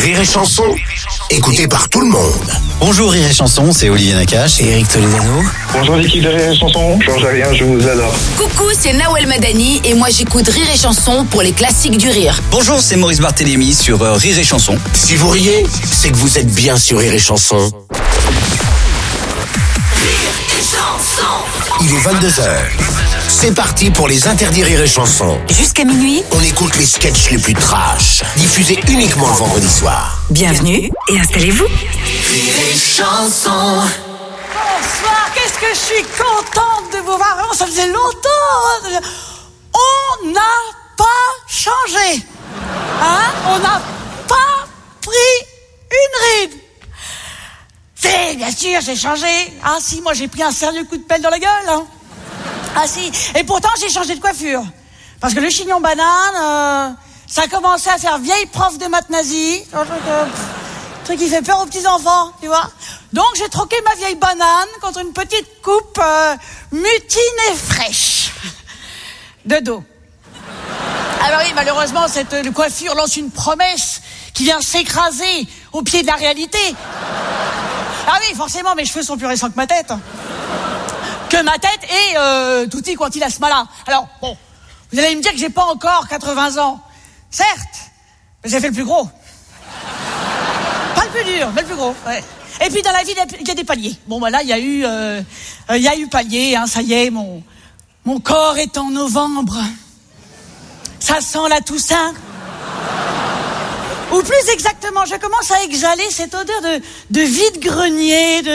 Rire et Chanson, écouté par tout le monde. Bonjour Rire et Chanson, c'est Olivier Nakache et Eric Toledano. Bonjour l'équipe de Rire et Chanson, changez rien, je vous adore. Coucou, c'est Nawel Madani et moi j'écoute Rire et Chanson pour les classiques du rire. Bonjour, c'est Maurice Barthélémy sur Rire et Chanson. Si vous riez, c'est que vous êtes bien sur Rire et Chanson. Il est 22h. C'est parti pour les interdits Rire et Chanson. Jusqu'à minuit, On écoute les sketchs les plus trash, diffusés uniquement le vendredi soir. bienvenue et installez-vous. Bonsoir, qu'est-ce que je suis contente de vous voir. Vraiment, ça faisait longtemps. On n'a pas changé. Hein? On n'a pas pris une ride. C'est, bien sûr, j'ai changé. Ah si, moi j'ai pris un sérieux coup de pelle dans la gueule. Hein. Ah si, et pourtant j'ai changé de coiffure. Parce que le chignon banane, ça a commencé à faire vieille prof de maths nazi. Truc qui fait peur aux petits enfants, tu vois. Donc j'ai troqué ma vieille banane contre une petite coupe mutine et fraîche de dos. Alors oui, malheureusement, cette coiffure lance une promesse qui vient s'écraser au pied de la réalité. Ah oui, forcément, mes cheveux sont plus récents que ma tête. Que ma tête et tutti quanti la smala. Alors, bon, vous allez me dire que j'ai pas encore 80 ans. Certes, mais j'ai fait le plus gros. Pas le plus dur, mais le plus gros, ouais. Et puis dans la vie, il y a des paliers. Bon, bah là, il y a eu palier, hein, ça y est, mon corps est en novembre. Ça sent la Toussaint. Ou plus exactement, je commence à exhaler cette odeur de vide-grenier,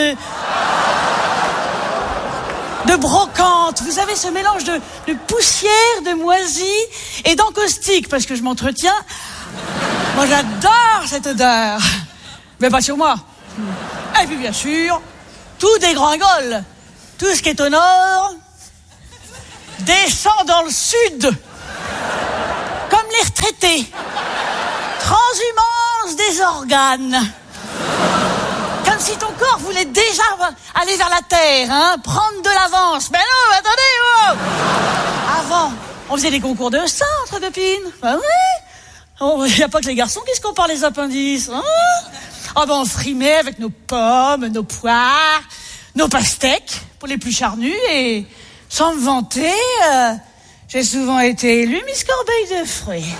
de brocante. Vous savez, ce mélange de poussière, de moisie et d'encaustique, parce que je m'entretiens. Moi, j'adore cette odeur. Mais pas sur moi. Et puis, bien sûr, tout dégringole. Tout ce qui est au nord descend dans le sud. Comme les retraités. Transhumance des organes. Comme si ton corps voulait déjà aller vers la terre, hein, prendre de l'avance. Mais non, attendez, oh. Avant, on faisait des concours de ça entre copines. Ben oui. Il n'y a pas que les garçons qui se comparent les appendices. Hein. Ah ben on frimait avec nos pommes, nos poires, nos pastèques pour les plus charnus et sans me vanter, j'ai souvent été élue Miss Corbeille de fruits.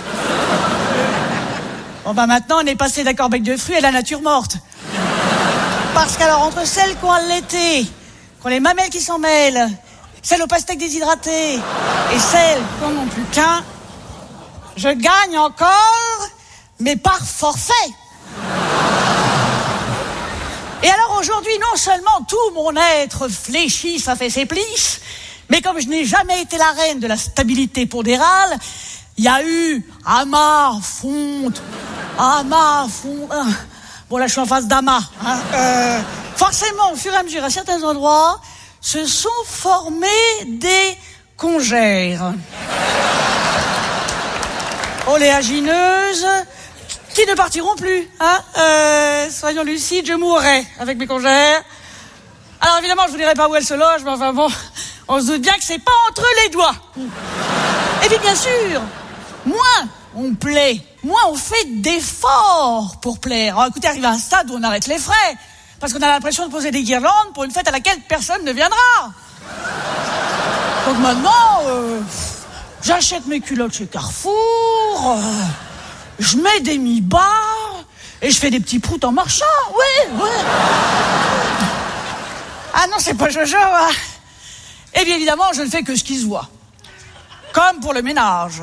Bon ben maintenant on est passé de la corbeille de fruits à la nature morte. Parce qu'alors entre celles qui ont allaité, qui ont les mamelles qui s'en mêlent, celles aux pastèques déshydratées et celles qui n'en ont plus qu'un, je gagne encore, mais par forfait. Et alors aujourd'hui, non seulement tout mon être fléchi, ça fait ses plisses, mais comme je n'ai jamais été la reine de la stabilité pondérale, il y a eu amas, fonte. Bon là je suis en face d'amas. Hein. Forcément, au fur et à mesure, à certains endroits, se sont formés des congères. Oléagineuses, qui ne partiront plus. Hein. Soyons lucides, je mourrai avec mes congères. Alors évidemment, je vous dirai pas où elles se logent, mais enfin bon, on se doute bien que c'est pas entre les doigts. Et puis bien sûr, moins on plaît, moins on fait d'efforts pour plaire. Alors écoutez, arrive à un stade où on arrête les frais, parce qu'on a l'impression de poser des guirlandes pour une fête à laquelle personne ne viendra. Donc maintenant, j'achète mes culottes chez Carrefour, je mets des mi-bas et je fais des petits proutes en marchant. Ouais. Ah non, c'est pas Jojo. Hein. Et bien évidemment, je ne fais que ce qui se voit. Comme pour le ménage.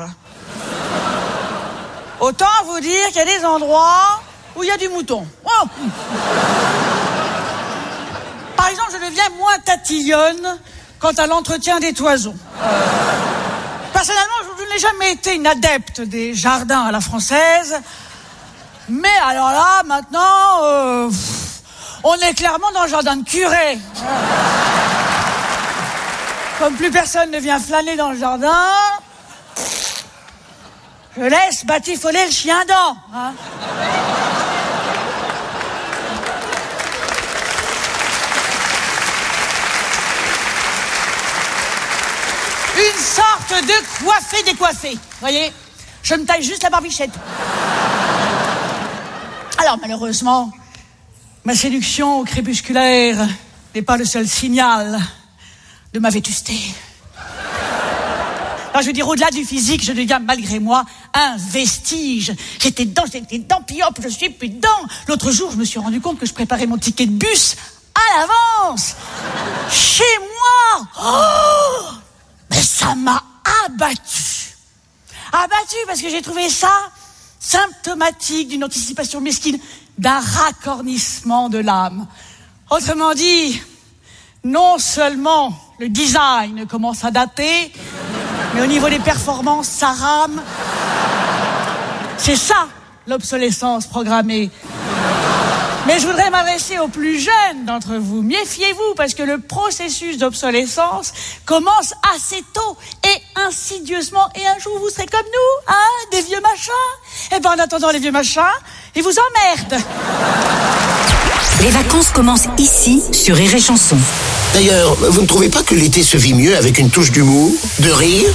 Autant vous dire qu'il y a des endroits où il y a du mouton. Oh. Par exemple, je deviens moins tatillonne quant à l'entretien des toisons. Personnellement, je n'ai jamais été une adepte des jardins à la française. Mais alors là, maintenant, on est clairement dans le jardin de curé. Comme plus personne ne vient flâner dans le jardin, je laisse batifoler le chien dent. Hein. Une sorte de coiffé-décoiffé. Voyez, je me taille juste la barbichette. Alors, malheureusement, ma séduction crépusculaire n'est pas le seul signal de ma vétusté. Alors, je veux dire, au-delà du physique, je deviens, malgré moi, un vestige. J'étais dedans, puis hop, je suis plus dedans. L'autre jour, je me suis rendu compte que je préparais mon ticket de bus à l'avance. Chez moi. Oh, mais ça m'a abattu. Abattu parce que j'ai trouvé ça symptomatique d'une anticipation mesquine, d'un racornissement de l'âme. Autrement dit, non seulement le design commence à dater, mais au niveau des performances, ça rame. C'est ça, l'obsolescence programmée. Mais je voudrais m'adresser aux plus jeunes d'entre vous. Méfiez-vous, parce que le processus d'obsolescence commence assez tôt et insidieusement. Et un jour, vous serez comme nous, hein, des vieux machins. Eh ben, en attendant les vieux machins, ils vous emmerdent. Les vacances commencent ici, sur Rire et Chanson. D'ailleurs, vous ne trouvez pas que l'été se vit mieux avec une touche d'humour, de rire ?